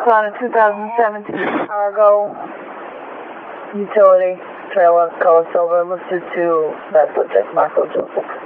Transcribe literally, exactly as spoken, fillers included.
on a two thousand seventeen Argo utility trailer, color silver, listed to that subject, Marco Joseph.